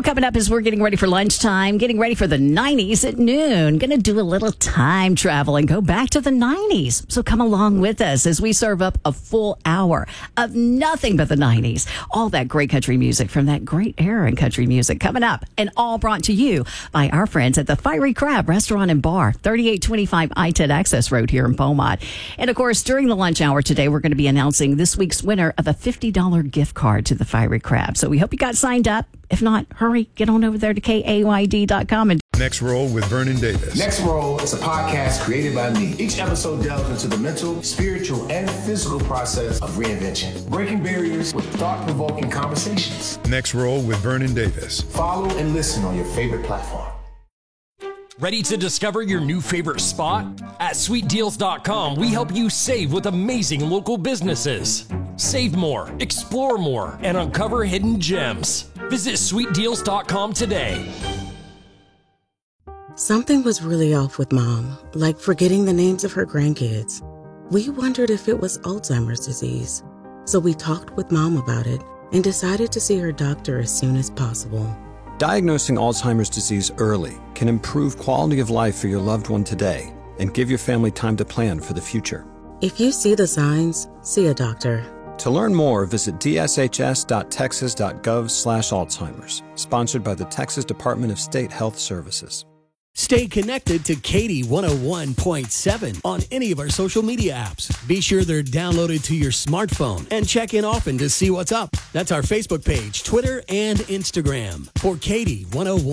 Well, coming up as we're getting ready for lunchtime, getting ready for the 90s at noon. Going to do a little time travel and go back to the 90s. So come along with us as we serve up a full hour of nothing but the 90s. All that great country music from that great era in country music coming up, and all brought to you by our friends at the Fiery Crab Restaurant and Bar, 3825 I-10 Access Road here in Beaumont. And of course, during the lunch hour today, we're going to be announcing this week's winner of a $50 gift card to the Fiery Crab. So we hope you got signed up. If not, hurry, get on over there to KAYD.com. Next Roll with Vernon Davis. Next Roll is a podcast created by me. Each episode delves into the mental, spiritual, and physical process of reinvention, breaking barriers with thought-provoking conversations. Next Roll with Vernon Davis. Follow and listen on your favorite platform. Ready to discover your new favorite spot? At sweetdeals.com, we help you save with amazing local businesses. Save more, explore more, and uncover hidden gems. Visit sweetdeals.com today. Something was really off with Mom, like forgetting the names of her grandkids. We wondered if it was Alzheimer's disease. So we talked with Mom about it and decided to see her doctor as soon as possible. Diagnosing Alzheimer's disease early can improve quality of life for your loved one today and give your family time to plan for the future. If you see the signs, see a doctor. To learn more, visit dshs.texas.gov/Alzheimer's. Sponsored by the Texas Department of State Health Services. Stay connected to Katie 101.7 on any of our social media apps. Be sure they're downloaded to your smartphone and check in often to see what's up. That's our Facebook page, Twitter, and Instagram for Katie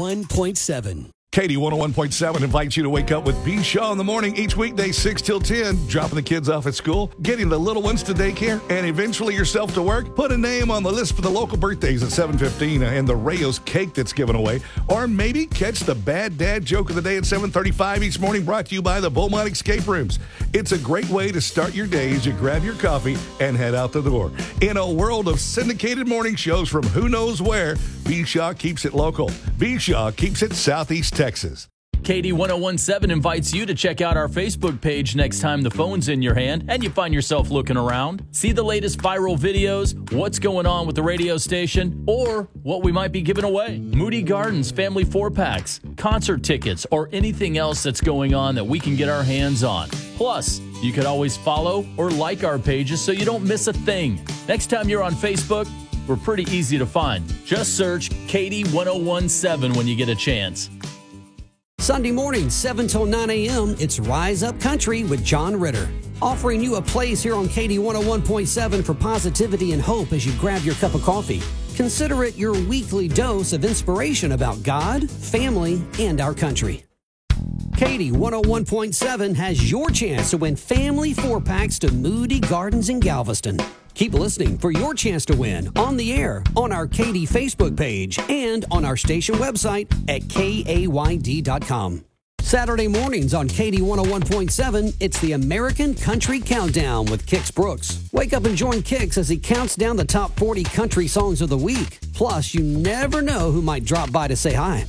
101.7. Katie 101.7 invites you to wake up with B. Shaw in the morning each weekday 6 till 10, dropping the kids off at school, getting the little ones to daycare, and eventually yourself to work. Put a name on the list for the local birthdays at 7:15 and the Rayo's cake that's given away. Or maybe catch the bad dad joke of the day at 7:35 each morning, brought to you by the Beaumont Escape Rooms. It's a great way to start your day as you grab your coffee and head out the door. In a world of syndicated morning shows from who knows where, B. Shaw keeps it local. B. Shaw keeps it Southeast Texas. Katie 101.7 invites you to check out our Facebook page next time the phone's in your hand and you find yourself looking around. See the latest viral videos, what's going on with the radio station, or what we might be giving away. Moody Gardens family 4-packs, concert tickets, or anything else that's going on that we can get our hands on. Plus, you could always follow or like our pages so you don't miss a thing. Next time you're on Facebook, we're pretty easy to find. Just search Katie 101.7 when you get a chance. Sunday morning, 7 till 9 a.m., it's Rise Up Country with John Ritter. Offering you a place here on Katie 101.7 for positivity and hope as you grab your cup of coffee. Consider it your weekly dose of inspiration about God, family, and our country. Katie 101.7 has your chance to win family 4-packs to Moody Gardens in Galveston. Keep listening for your chance to win on the air, on our Katie Facebook page, and on our station website at KAYD.com. Saturday mornings on Katie 101.7, it's the American Country Countdown with Kix Brooks. Wake up and join Kix as he counts down the top 40 country songs of the week. Plus, you never know who might drop by to say hi.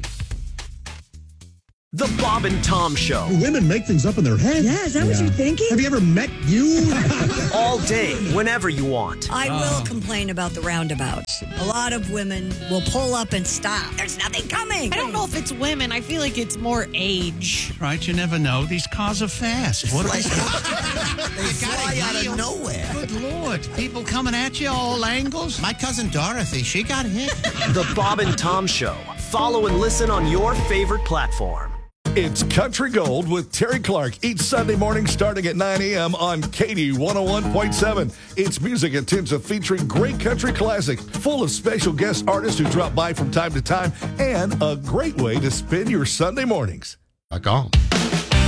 The Bob and Tom Show. Women make things up in their head. Yeah, is that what you're thinking? Have you ever met you? All day, whenever you want. I will complain about the roundabouts. A lot of women will pull up and stop. There's nothing coming. I don't know if it's women. I feel like it's more age. Right, you never know. These cars are fast. What they fly out of nowhere. Good Lord. People coming at you all angles. My cousin Dorothy, she got hit. The Bob and Tom Show. Follow and listen on your favorite platform. It's Country Gold with Terry Clark each Sunday morning starting at 9 a.m. on Katie 101.7. It's music intensive featuring great country classics, full of special guest artists who drop by from time to time, and a great way to spend your Sunday mornings. Like on.